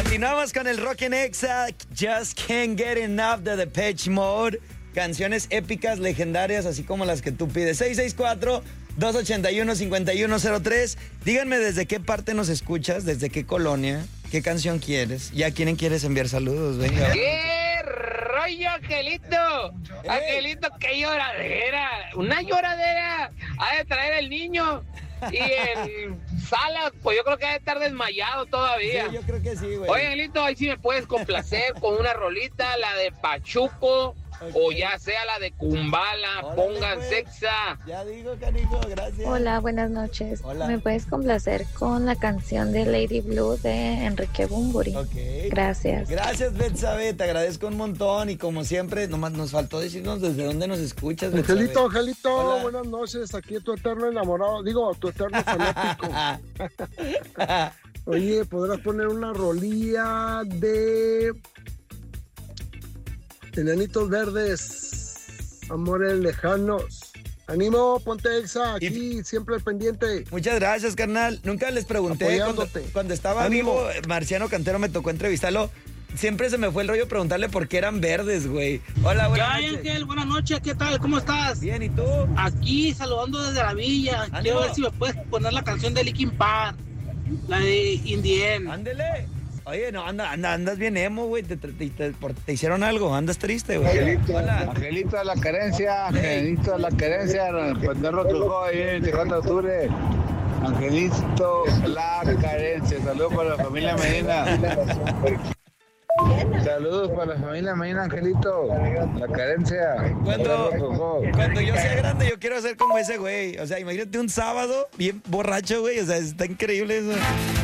Continuamos con el Rock en Exa. Just Can't Get Enough de Depeche Mode. Canciones épicas, legendarias, así como las que tú pides. 664-281-5103. Díganme desde qué parte nos escuchas, desde qué colonia, qué canción quieres. ¿Y a quién quieres enviar saludos? Venga. ¡Qué rollo, Angelito! Angelito, qué lloradera. Una lloradera ha de traer el niño. Y el Salas, pues yo creo que ha de estar desmayado todavía. Sí, yo creo que sí, güey. Oye, Angelito, ahí sí me puedes complacer con una rolita, la de Pachuco, o ya sea la de Kumbala. Órale, Pongan pues. sexa. Ya digo, canijo, gracias. Hola, buenas noches. Hola. ¿Me puedes complacer con la canción de Lady Blue de Enrique Bunbury? Ok. Gracias. Gracias, Betsabe, te agradezco un montón y como siempre, nomás nos faltó decirnos desde dónde nos escuchas, Betsabe. Angelito, Hola. buenas noches. Aquí tu eterno enamorado, digo, tu eterno fanático. Oye, ¿podrás poner una rolía de Enanitos Verdes, Amores Lejanos? Ánimo, ponte Exa, aquí siempre al pendiente. Muchas gracias, carnal. Nunca les pregunté cuando estaba Ánimo. vivo, Marciano Cantero me tocó entrevistarlo. Siempre se me fue el rollo preguntarle por qué eran verdes, güey. Hola, buenas ¿Qué hay, noches. Ángel? Buenas noches, ¿qué tal? ¿Cómo estás? Bien, ¿y tú? Aquí saludando desde la villa. Ánimo. Quiero ver si me puedes poner la canción de Linkin Park, la de In the End. Ándele. Oye, no, andas bien emo, güey. Te hicieron algo, andas triste, güey. Angelito, Hola. Angelito de la carencia, Angelito de la carencia, Penderro Trujó ahí en Tejano de Octubre. Angelito la carencia, saludos para la familia Medina. Saludos para la familia Medina, Angelito, la carencia. Penderro Trujó. Cuando yo sea grande, yo quiero ser como ese güey. O sea, imagínate un sábado bien borracho, güey. O sea, está increíble eso.